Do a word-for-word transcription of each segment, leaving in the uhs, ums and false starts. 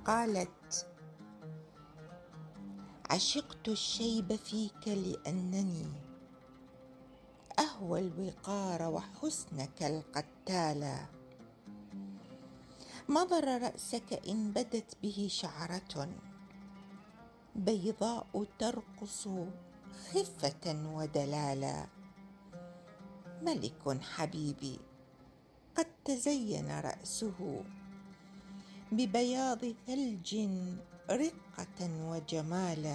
قالت: عشقت الشيب فيك لأنني أهوى الوقار وحسنك القتالا. ما ضر رأسك إن بدت به شعرة بيضاء ترقص خفة ودلالا. ملك حبيبي قد تزين رأسه ببياض ثلج رقة وجمالا.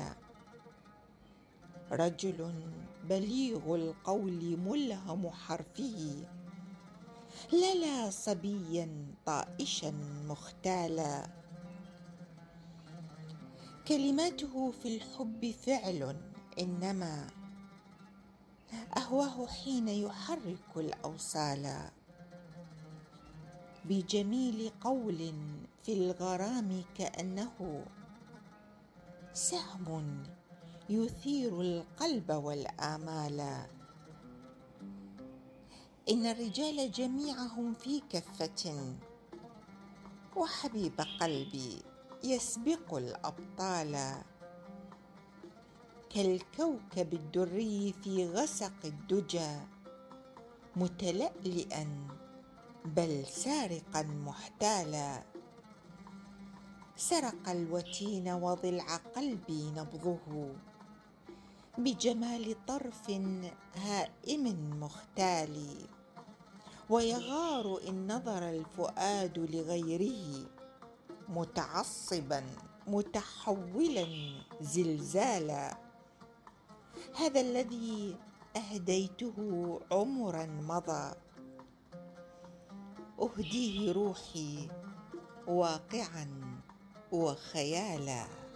رجل بليغ القول ملهم حرفه للا صبيا طائشا مختالا. كلماته في الحب فعل، إنما أهواه حين يحرك الأوصالا. بجميل قول في الغرام كأنه سهم يثير القلب والآمالا. إن الرجال جميعهم في كفة وحبيب قلبي يسبق الأبطالا. كالكوكب الدري في غسق الدجى متلألئا بل سارقا محتالا. سرق الوتين وضلع قلبي نبضه بجمال طرف هائم مختال. ويغار إن نظر الفؤاد لغيره متعصبا متحولا زلزالا. هذا الذي أهديته عمرا مضى أهديه روحي واقعا وخيالا.